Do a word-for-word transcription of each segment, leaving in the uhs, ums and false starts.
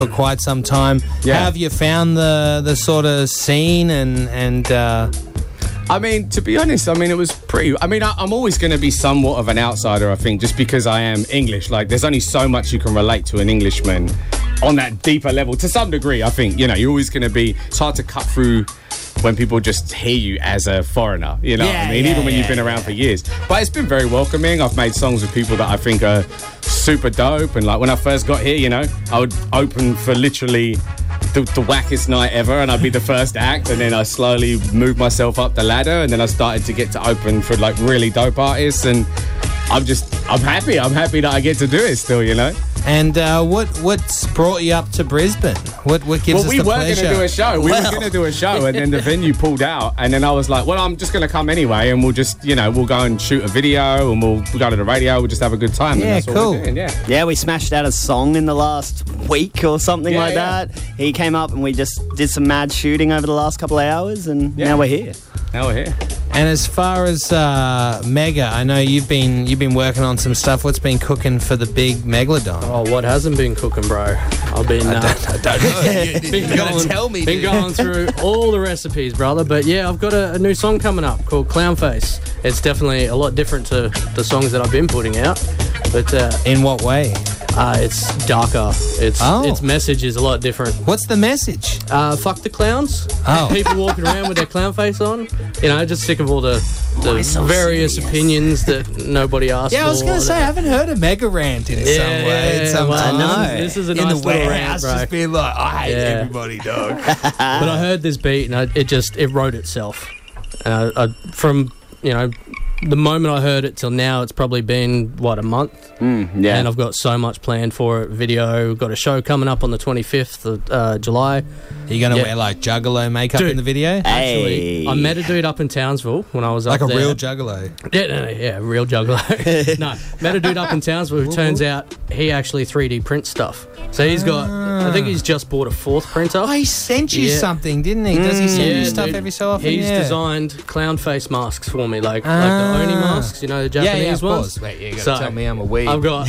for quite some time. Yeah. How have you found the the sort of scene and and? Uh, I mean, to be honest, I mean, it was pretty... I mean, I, I'm always going to be somewhat of an outsider, I think, just because I am English. Like, there's only so much you can relate to an Englishman on that deeper level. To some degree, I think, you know, you're always going to be... It's hard to cut through when people just hear you as a foreigner, you know yeah, what I mean? Yeah, Even when yeah, you've been yeah. around for years. But it's been very welcoming. I've made songs with people that I think are super dope. And, like, when I first got here, you know, I would open for literally... The, the wackest night ever, and I'd be the first act, and then I slowly moved myself up the ladder, and then I started to get to open for like really dope artists, and I'm just I'm happy I'm happy that I get to do it still, you know. And uh, what what's brought you up to Brisbane? What what gives well, us we the were going pleasure? to do a show. We well. were going to do a show, and then the venue pulled out. And then I was like, well, I'm just going to come anyway, and we'll just, you know, we'll go and shoot a video, and we'll, we'll go to the radio. We'll just have a good time. Yeah, and that's what cool. we're doing, yeah. Yeah, we smashed out a song in the last week or something Yeah, like yeah. that. He came up and we just did some mad shooting over the last couple of hours, and Yeah. now we're here. Now we're here. And as far as uh, Mega, I know you've been you've been working on some stuff. What's been cooking for the big Megalodon? Oh, what hasn't been cooking, bro? I've been, uh, I don't know. been You gotta going, tell me, been dude. going through all the recipes, brother. But yeah, I've got a, a new song coming up called Clownface. It's definitely a lot different to the songs that I've been putting out. But uh, In what way? uh, it's darker. It's Oh. its message is a lot different. What's the message? Uh, fuck the clowns. Oh. People walking around with their clown face on. You know, just sick of all the, the so various serious? opinions that nobody asked for. Yeah, I was going to say, I haven't heard a Mega rant in Yeah, some way. yeah, in some well, time. know. This is a in nice the little rant, warehouse, bro. just being like, I hate Yeah. everybody, dog. But I heard this beat and I, it just it wrote itself. And I, I, from you know the moment I heard it till now, it's probably been what a month. Mm, yeah. And I've got so much planned for it. Video, we've got a show coming up on the twenty-fifth of uh, July. Are you going to Yeah. wear like Juggalo makeup Dude. in the video? Actually, Hey. I met a dude up in Townsville when I was Like up a there. real Juggalo. Yeah, no, no, yeah, real juggler. No, met a dude up in Townsville who turns out he actually three D prints stuff. So he's got, I think he's just bought a fourth printer. Oh, he sent you Yeah. something, didn't he? Does he send you Yeah, stuff dude. every so often? He's yeah. designed clown face masks for me, like Ah. like the Oni masks, you know, the Yeah, Japanese yeah, of ones. course. Wait, you got to So, tell me I'm a weeb. I've got,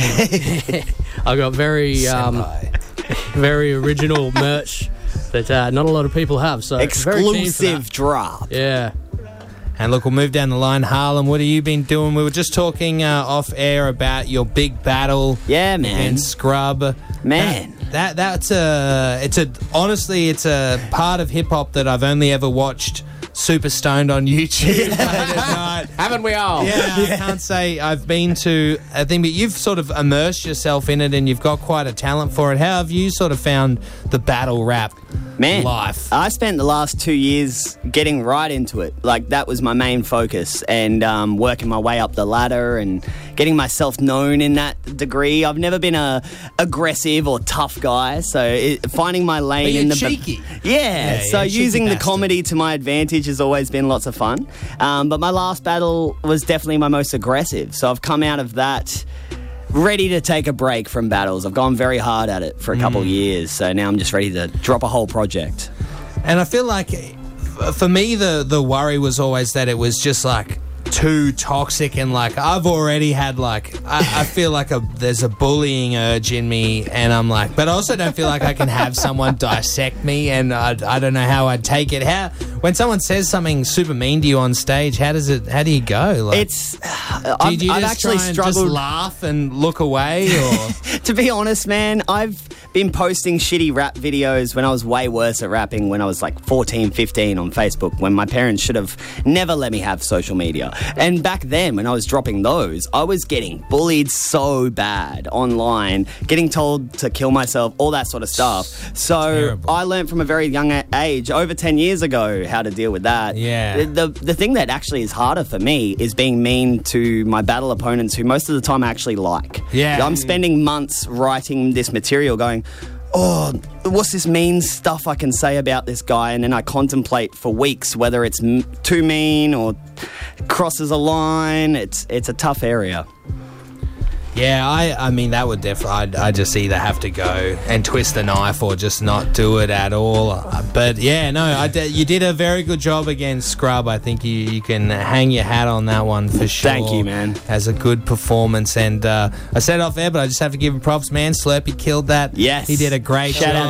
I've got very, um, Senpai. very original merch that uh, not a lot of people have. So very keen for Exclusive that. drop. Yeah. And look, we'll move down the line. Harlem, what have you been doing? We were just talking uh, off air about your big battle Yeah, man. against Scrub. Man. That, that that's a it's a honestly it's a part of hip hop that I've only ever watched super stoned on YouTube late at night. Haven't we all? Yeah, I can't say I've been to a thing, but you've sort of immersed yourself in it and you've got quite a talent for it. How have you sort of found the battle rap Man, life? I spent the last two years getting right into it. Like, that was my main focus, and um, working my way up the ladder and getting myself known in that degree. I've never been a aggressive or tough guy, so it, finding my lane But you're in the cheeky. Yeah, Yeah, so you're a cheeky using the bastard. comedy to my advantage has always been lots of fun. Um, but my last battle was definitely my most aggressive, so I've come out of that ready to take a break from battles. I've gone very hard at it for a couple Mm. of years, so now I'm just ready to drop a whole project. And I feel like f- for me the the worry was always that it was just like too toxic, and like I've already had like I, I feel like a there's a bullying urge in me, and I'm like, but I also don't feel like I can have someone dissect me, and I, I don't know how I'd take it. How when someone says something super mean to you on stage, how does it how do you go? Like, It's do I've, you, do you I've just actually try and struggled. just laugh and look away, or To be honest, man, I've been posting shitty rap videos when I was way worse at rapping when I was like fourteen, fifteen on Facebook, when my parents should have never let me have social media. And back then, when I was dropping those, I was getting bullied so bad online, getting told to kill myself, all that sort of stuff. So Terrible. I learned from a very young a- age, over ten years ago, how to deal with that. Yeah. The, the, the thing that actually is harder for me is being mean to my battle opponents, who most of the time I actually like. Yeah. I'm spending months writing this material going, oh, what's this mean stuff I can say about this guy? And then I contemplate for weeks whether it's m- too mean or crosses a line. It's it's a tough area. yeah, I I mean that would definitely I'd, I'd just either have to go and twist the knife or just not do it at all. Uh, But yeah, no, I d- you did a very good job against Scrub. I think you, you can hang your hat on that one for sure. Thank you, man. As a good performance, and uh, I said off air, but I just have to give him props, man. Slurpee killed that. Yes. he did a great Shout job. out